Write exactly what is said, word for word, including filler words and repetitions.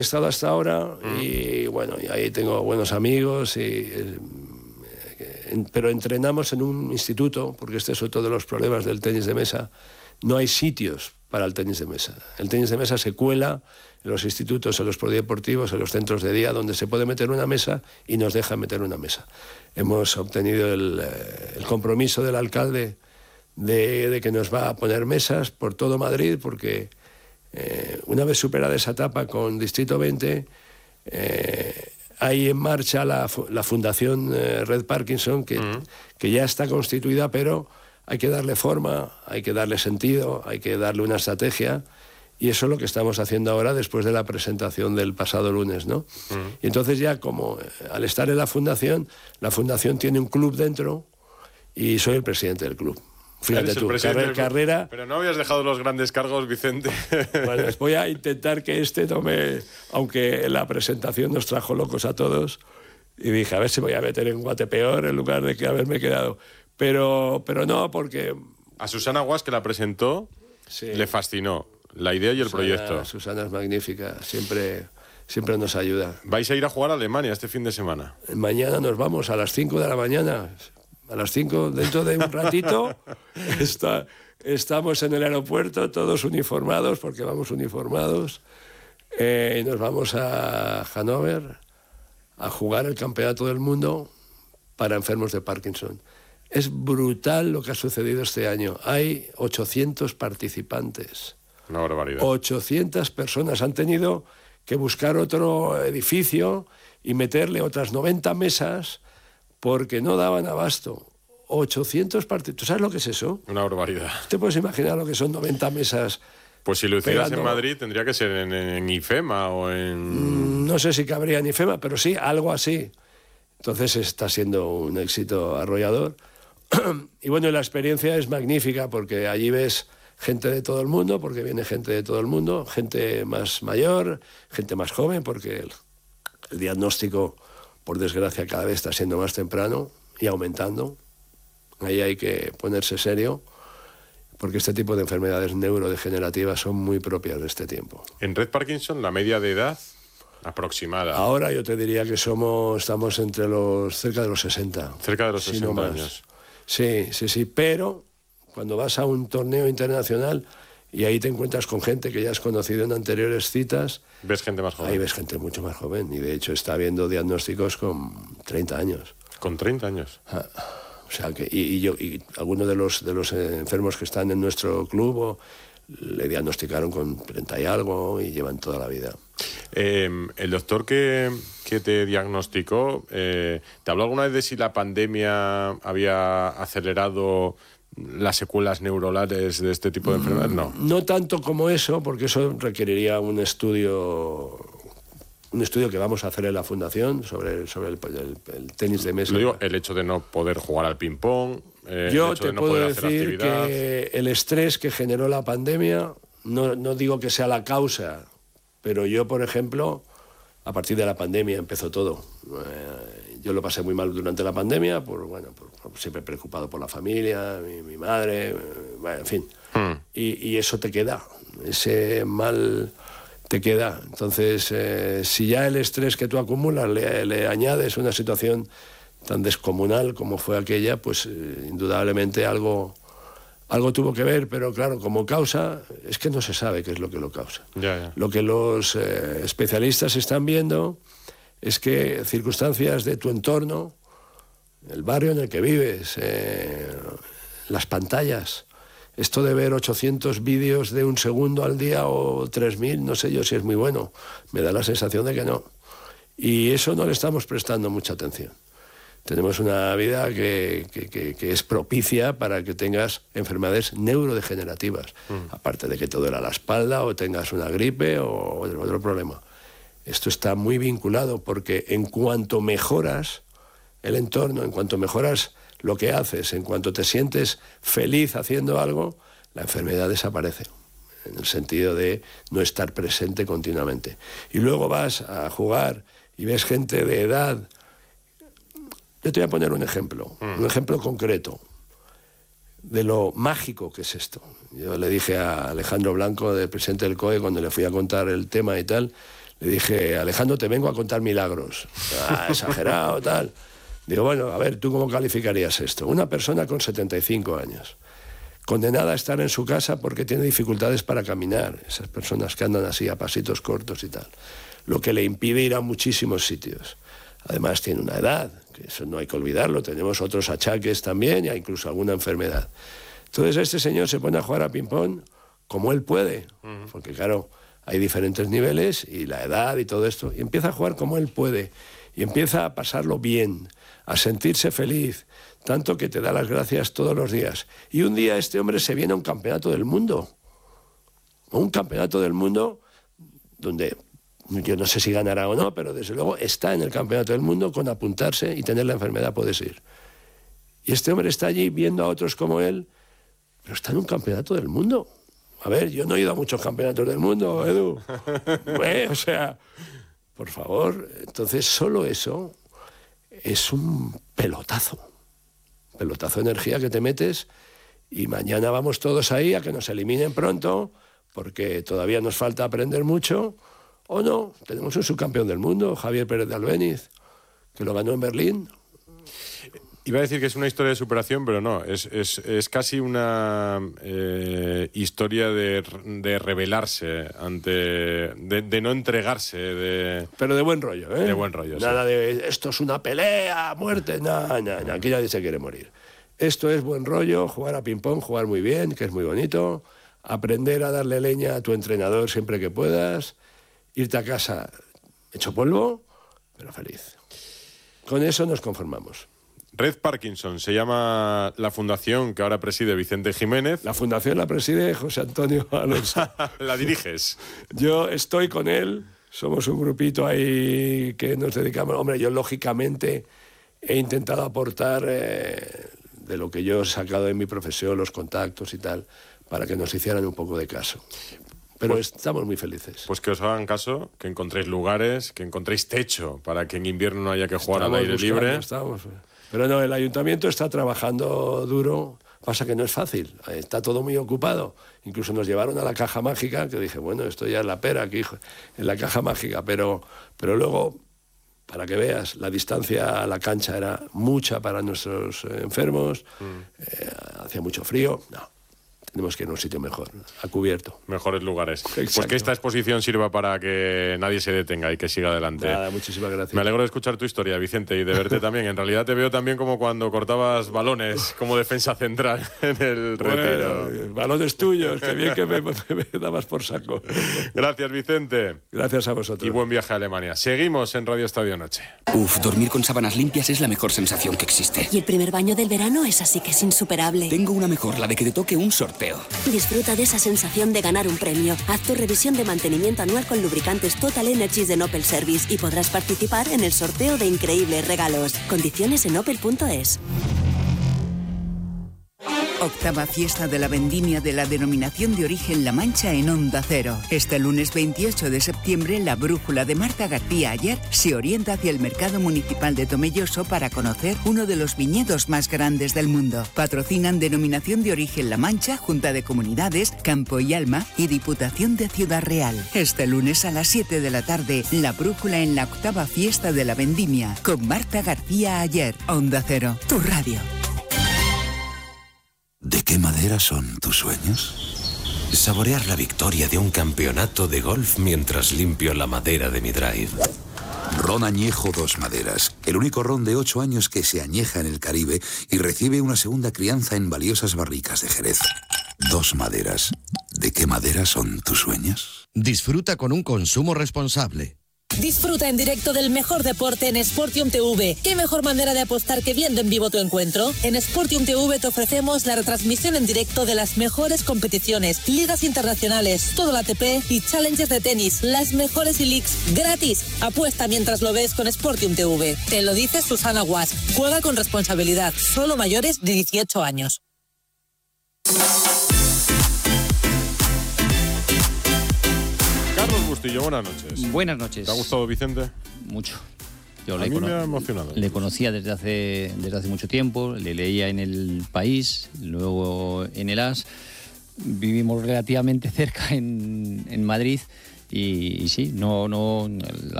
He estado hasta ahora y bueno, y ahí tengo buenos amigos, y, eh, pero entrenamos en un instituto, porque este es otro de los problemas del tenis de mesa. No hay sitios para el tenis de mesa. El tenis de mesa se cuela en los institutos, en los polideportivos, en los centros de día, donde se puede meter una mesa y nos dejan meter una mesa. Hemos obtenido el, el compromiso del alcalde de, de que nos va a poner mesas por todo Madrid, porque eh, una vez superada esa etapa con Distrito veinte, eh, hay en marcha la, la Fundación eh, Red Parkinson, que, uh-huh. que ya está constituida, pero hay que darle forma, hay que darle sentido, hay que darle una estrategia, y eso es lo que estamos haciendo ahora después de la presentación del pasado lunes, ¿no? Uh-huh. Y entonces ya como eh, al estar en la fundación, la fundación tiene un club dentro y soy el presidente del club. Fíjate tú, carrera, carrera... Pero no habías dejado los grandes cargos, Vicente. Bueno, voy a intentar que este tome... Aunque la presentación nos trajo locos a todos, y dije, a ver si voy a meter en Guatepeor en lugar de que haberme quedado. Pero, pero no, porque... A Susana Guas, que la presentó, sí, le fascinó la idea y el Susana, proyecto. Susana es magnífica, siempre, siempre nos ayuda. ¿Vais a ir a jugar a Alemania este fin de semana? Mañana nos vamos a las cinco de la mañana... A las cinco, dentro de un ratito, está, estamos en el aeropuerto, todos uniformados, porque vamos uniformados, eh, y nos vamos a Hannover a jugar el campeonato del mundo para enfermos de Parkinson. Es brutal lo que ha sucedido este año. Hay ochocientos participantes. Una barbaridad. ochocientas personas. Han tenido que buscar otro edificio y meterle otras noventa mesas porque no daban abasto. ochocientos partidos. ¿Tú sabes lo que es eso? Una barbaridad. ¿Te puedes imaginar lo que son noventa mesas? Pues si lo hicieras pegando... en Madrid, tendría que ser en, en IFEMA o en... Mm, no sé si cabría en IFEMA, pero sí, algo así. Entonces está siendo un éxito arrollador. Y bueno, la experiencia es magnífica porque allí ves gente de todo el mundo, porque viene gente de todo el mundo, gente más mayor, gente más joven, porque el, el diagnóstico... por desgracia, cada vez está siendo más temprano y aumentando. Ahí hay que ponerse serio, porque este tipo de enfermedades neurodegenerativas son muy propias de este tiempo. En Red Parkinson, la media de edad aproximada. Ahora yo te diría que somos, estamos entre los, cerca de los sesenta. Cerca de los si sesenta no años. Sí, sí, sí, pero cuando vas a un torneo internacional y ahí te encuentras con gente que ya has conocido en anteriores citas... ¿Ves gente más joven? Ahí ves gente mucho más joven, y de hecho está habiendo diagnósticos con treinta años. ¿Con treinta años? Ah, o sea, que, y, y, yo, y algunos de los, de los enfermos que están en nuestro club o, le diagnosticaron con treinta y algo y llevan toda la vida. Eh, el doctor que, que te diagnosticó, eh, ¿te habló alguna vez de si la pandemia había acelerado las secuelas neuronales de este tipo de enfermedades? No. No tanto como eso, porque eso requeriría un estudio, un estudio que vamos a hacer en la fundación sobre, sobre el, el, el tenis de mesa. Lo digo, el hecho de no poder jugar al ping-pong, eh, Yo el hecho te de no puedo poder hacer decir actividad. que el estrés que generó la pandemia, no, no digo que sea la causa, pero yo, por ejemplo, a partir de la pandemia empezó todo. Eh, yo lo pasé muy mal durante la pandemia, por, bueno, por, por, siempre preocupado por la familia, mi, mi madre, eh, bueno, en fin. Hmm. Y, y eso te queda, ese mal te queda. Entonces, eh, si ya el estrés que tú acumulas le, le añades una situación tan descomunal como fue aquella, pues eh, indudablemente algo... Algo tuvo que ver, pero claro, como causa, es que no se sabe qué es lo que lo causa. Ya, ya. Lo que los eh, especialistas están viendo es que circunstancias de tu entorno, el barrio en el que vives, eh, las pantallas, esto de ver ochocientos vídeos de un segundo al día o tres mil, no sé yo si es muy bueno, me da la sensación de que no. Y eso no le estamos prestando mucha atención. Tenemos una vida que, que, que, que es propicia para que tengas enfermedades neurodegenerativas, mm. aparte de que te duela la espalda o tengas una gripe o otro problema. Esto está muy vinculado porque en cuanto mejoras el entorno, en cuanto mejoras lo que haces, en cuanto te sientes feliz haciendo algo, la enfermedad desaparece, en el sentido de no estar presente continuamente. Y luego vas a jugar y ves gente de edad. Yo te voy a poner un ejemplo, mm. un ejemplo concreto de lo mágico que es esto. Yo le dije a Alejandro Blanco, del presidente del C O E, cuando le fui a contar el tema y tal, Le dije, Alejandro, te vengo a contar milagros. Ah, exagerado, tal. Digo, bueno, a ver, ¿tú cómo calificarías esto? Una persona con setenta y cinco años, condenada a estar en su casa porque tiene dificultades para caminar, esas personas que andan así a pasitos cortos y tal, lo que le impide ir a muchísimos sitios. Además tiene una edad, que eso no hay que olvidarlo, tenemos otros achaques también, e incluso alguna enfermedad. Entonces este señor se pone a jugar a ping-pong como él puede, porque claro, hay diferentes niveles y la edad y todo esto, y empieza a jugar como él puede, y empieza a pasarlo bien, a sentirse feliz, tanto que te da las gracias todos los días. Y un día este hombre se viene a un campeonato del mundo, un campeonato del mundo donde yo no sé si ganará o no, pero desde luego está en el campeonato del mundo, con apuntarse y tener la enfermedad puedes ir. Y este hombre está allí viendo a otros como él, pero está en un campeonato del mundo. A ver, yo no he ido a muchos campeonatos del mundo, Edu. Bueno, o sea, por favor, entonces solo eso es un pelotazo. Pelotazo de energía que te metes y mañana vamos todos ahí a que nos eliminen pronto porque todavía nos falta aprender mucho. O no, tenemos un subcampeón del mundo, Javier Pérez de Albéniz, que lo ganó en Berlín. Iba a decir que es una historia de superación, pero no, es, es, es casi una eh, historia de, de rebelarse, ante, de, de no entregarse. De, pero de buen rollo, ¿eh? De buen rollo, Nada sí. de esto es una pelea, muerte, nada, nada, na, aquí nadie se quiere morir. Esto es buen rollo, jugar a ping-pong, jugar muy bien, que es muy bonito, aprender a darle leña a tu entrenador siempre que puedas, irte a casa hecho polvo, pero feliz. Con eso nos conformamos. Red Parkinson se llama la fundación que ahora preside Vicente Jiménez. La fundación la preside José Antonio Alonso. ¿La diriges? Yo estoy con él, somos un grupito ahí que nos dedicamos. Hombre, yo lógicamente he intentado aportar eh, de lo que yo he sacado de mi profesión, los contactos y tal, para que nos hicieran un poco de caso. Pero pues, estamos muy felices. Pues que os hagan caso, que encontréis lugares, que encontréis techo para que en invierno no haya que jugar estamos al aire buscando, libre. Estamos. Pero no, el ayuntamiento está trabajando duro, pasa que no es fácil, está todo muy ocupado. Incluso nos llevaron a la caja mágica, que dije, bueno, esto ya es la pera aquí, en la caja mágica, pero, pero luego, para que veas, la distancia a la cancha era mucha para nuestros eh, enfermos, mm. eh, hacía mucho frío, no. Tenemos que ir a un sitio mejor, a cubierto. Mejores lugares. Exacto. Pues que esta exposición sirva para que nadie se detenga y que siga adelante. Nada, muchísimas gracias. Me alegro de escuchar tu historia, Vicente, y de verte también. En realidad te veo también como cuando cortabas balones como defensa central en el retiro. Bueno, balones tuyos, que bien que me, me dabas por saco. Gracias, Vicente. Gracias a vosotros. Y buen viaje a Alemania. Seguimos en Radio Estadio Noche. Uf, dormir con sábanas limpias es la mejor sensación que existe. Y el primer baño del verano es así que es insuperable. Tengo una mejor, la de que te toque un sorteo. Disfruta de esa sensación de ganar un premio. Haz tu revisión de mantenimiento anual con lubricantes Total Energies de Opel Service y podrás participar en el sorteo de increíbles regalos. Condiciones en opel punto es. Octava fiesta de la vendimia de la denominación de origen La Mancha en Onda Cero. Este lunes veintiocho de septiembre, la brújula de Marta García Ayer se orienta hacia el mercado municipal de Tomelloso para conocer uno de los viñedos más grandes del mundo. Patrocinan denominación de origen La Mancha, Junta de Comunidades, Campo y Alma y Diputación de Ciudad Real. Este lunes a las siete de la tarde, la brújula en la octava fiesta de la vendimia con Marta García Ayer. Onda Cero, tu radio. ¿De qué madera son tus sueños? Saborear la victoria de un campeonato de golf mientras limpio la madera de mi drive. Ron Añejo Dos Maderas, el único ron de ocho años que se añeja en el Caribe y recibe una segunda crianza en valiosas barricas de Jerez. Dos Maderas. ¿De qué madera son tus sueños? Disfruta con un consumo responsable. Disfruta en directo del mejor deporte en Sportium T V. ¿Qué mejor manera de apostar que viendo en vivo tu encuentro? En Sportium T V te ofrecemos la retransmisión en directo de las mejores competiciones, ligas internacionales, todo el A T P y challengers de tenis, las mejores e-leagues, gratis. Apuesta mientras lo ves con Sportium T V. Te lo dice Susana Guas. Juega con responsabilidad. Solo mayores de dieciocho años. Carlos Bustillo, buenas noches. Buenas noches. ¿Te ha gustado, Vicente? Mucho. Yo a le mí cono- me ha emocionado. Le conocía desde hace, desde hace mucho tiempo, le leía en El País, luego en el As. Vivimos relativamente cerca en, en Madrid Y, y sí, no, no,